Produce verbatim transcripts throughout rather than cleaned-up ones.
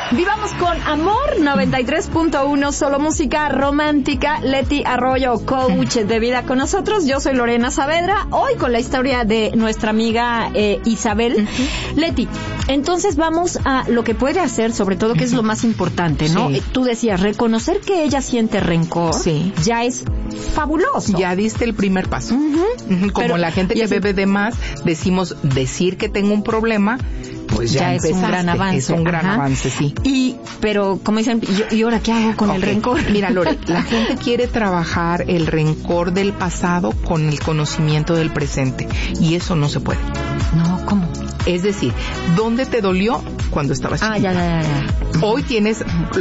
Vivamos con amor, noventa y tres punto uno, solo música romántica. Leti Arroyo, coach de vida con nosotros. Yo soy Lorena Saavedra, hoy con la historia de nuestra amiga eh, Isabel. Uh-huh. Leti, entonces vamos a lo que puede hacer, sobre todo, que es lo más importante, ¿no? Sí. Tú decías, reconocer que ella siente rencor, sí, ya es fabuloso. Ya diste el primer paso. Uh-huh. Uh-huh. Como Pero, la gente que bebe de más, decimos decir que tengo un problema, pues ya, ya es un gran avance. Es un gran Ajá. avance, sí. Y, pero, como dicen, ¿y, y ahora qué hago con okay. el rencor? Mira, Lore, la gente quiere trabajar el rencor del pasado con el conocimiento del presente. Y eso no se puede. No, ¿cómo? Es decir, ¿dónde te dolió cuando estabas chiquita? Ah, ya, ya, ya. Hoy tienes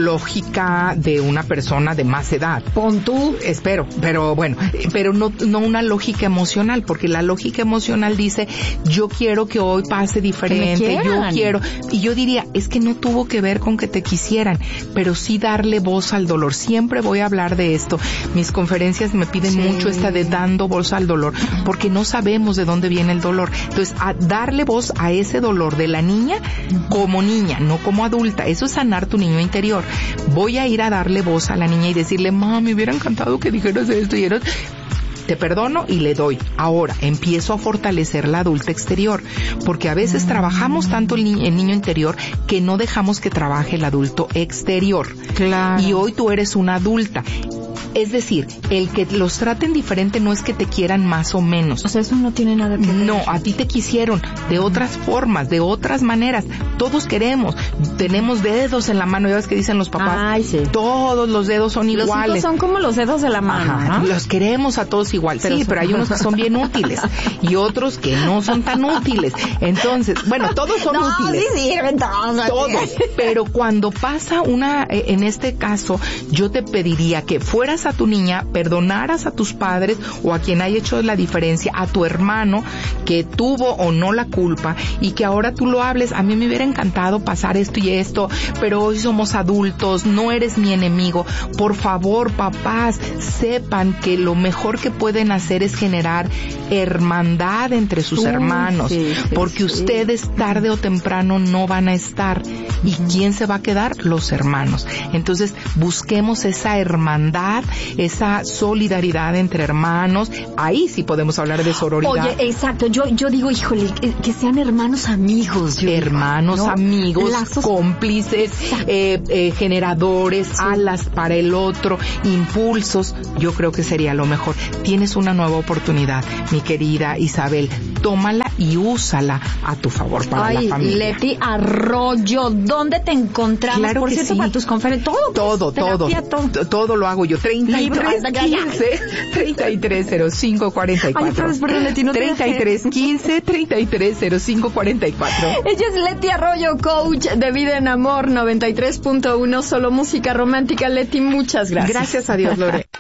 lógica de una persona de más edad. Pon tú. Espero, pero bueno, pero no, no una lógica emocional, porque la lógica emocional dice, yo quiero que hoy pase diferente, yo quiero. Y yo diría, es que no tuvo que ver con que te quisieran, pero sí darle voz al dolor. Siempre voy a hablar de esto. Mis conferencias me piden sí. mucho esta de dando voz al dolor, porque no sabemos de dónde viene el dolor. Entonces, a darle voz a ese dolor de la niña como niña, no como adulta. Eso es sanar tu niño interior. Voy a ir a darle voz a la niña y decirle, mamá, me hubiera encantado que dijeras esto y esto. Te perdono y le doy. Ahora empiezo a fortalecer la adulta exterior, porque a veces trabajamos tanto el, ni- el niño interior que no dejamos que trabaje el adulto exterior. Claro. Y hoy tú eres una adulta. Es decir, el que los traten diferente no es que te quieran más o menos. O sea, eso no tiene nada que ver. No, a ti te quisieron de otras formas, de otras maneras. Todos queremos. Tenemos dedos en la mano. ¿Ya ves que dicen los papás? Ay, sí. Todos los dedos son los iguales. Los hijos son como los dedos de la mano, Ajá, ¿no? Los queremos a todos igual. Pero sí, son... pero hay unos que son bien útiles y otros que no son tan útiles. Entonces, bueno, todos son no, útiles. Sí sirven todos. Todos. Pero cuando pasa una, en este caso, yo te pediría que fueras a tu niña, perdonaras a tus padres o a quien haya hecho la diferencia, a tu hermano que tuvo o no la culpa, y que ahora tú lo hables. A mí me hubiera encantado pasar esto y esto, pero hoy somos adultos, no eres mi enemigo. Por favor, papás, sepan que lo mejor que pueden hacer es generar hermandad entre sus uh, hermanos, sí, sí, porque sí. ustedes tarde o temprano no van a estar. ¿Y quién se va a quedar? Los hermanos. Entonces, busquemos esa hermandad, esa solidaridad entre hermanos. Ahí sí podemos hablar de sororidad. Oye, exacto. Yo yo digo, híjole, que, que sean hermanos amigos. Hermanos digo, ¿no? amigos, lazos cómplices, eh, eh, generadores, sí. alas para el otro, impulsos. Yo creo que sería lo mejor. Tienes una nueva oportunidad, mi querida Isabel. Tómala y úsala a tu favor para Ay, la familia. Leti Arroyo, ¿dónde te encontramos? Claro Por que cierto, sí. para tus conferencias, todo. Todo, todo, todo. Todo lo hago yo. treinta y tres quince, treinta y tres cero cinco cuarenta y cuatro. Ay, pero, pero Leti, no te treinta y tres quince, treinta y tres cero cinco cuarenta y cuatro. Ella es Leti Arroyo, coach de vida en amor, noventa y tres punto uno, solo música romántica. Leti, muchas gracias. Gracias a Dios, Lore.